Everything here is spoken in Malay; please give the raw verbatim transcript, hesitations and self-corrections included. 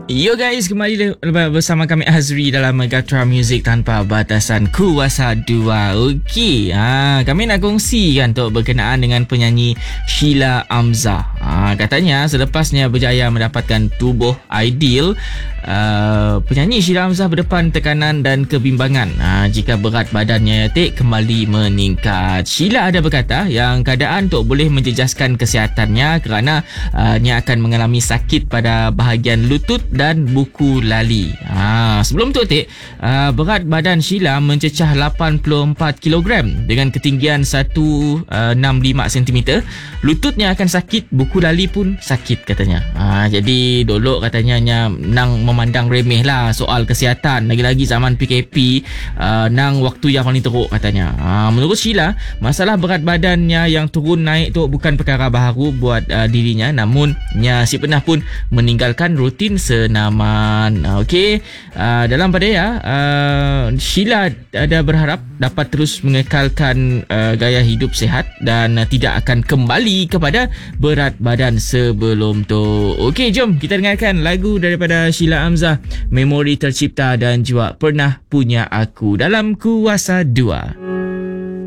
Yo guys, kembali le- bersama kami Azri dalam Megatra Music Tanpa Batasan Kuasa dua. Okey, ha, kami nak kongsikan untuk berkenaan dengan penyanyi Sheila Amzah. Ha, katanya selepasnya berjaya mendapatkan tubuh ideal, uh, penyanyi Sheila Amzah berdepan tekanan dan kebimbangan ha, jika berat badannya tik kembali meningkat. Sheila ada berkata yang keadaan untuk boleh menjejaskan kesihatannya kerana uh, dia akan mengalami sakit pada bahagian lutut dan buku lali. Ha, sebelum tu Tik, uh, berat badan Sheila mencecah lapan puluh empat kilogram dengan ketinggian seratus enam puluh lima sentimeter. Lututnya akan sakit, buku lali pun sakit katanya. Ha, jadi dulu katanya nya nang memandang remeh lah soal kesihatan. Lagi-lagi zaman P K P, uh, nang waktu yang paling teruk katanya. Ha, menurut Sheila, masalah berat badannya yang turun naik tu bukan perkara baharu buat uh, dirinya, namun nya si pernah pun meninggalkan rutin senaman. Okey, uh, dalam padaya uh, Sheila ada berharap dapat terus mengekalkan uh, gaya hidup sihat dan uh, tidak akan kembali kepada berat badan sebelum tu. Okey, jom kita dengarkan lagu daripada Sheila Amzah, Memori Tercipta dan juga Pernah Punya Aku dalam Kuasa dua.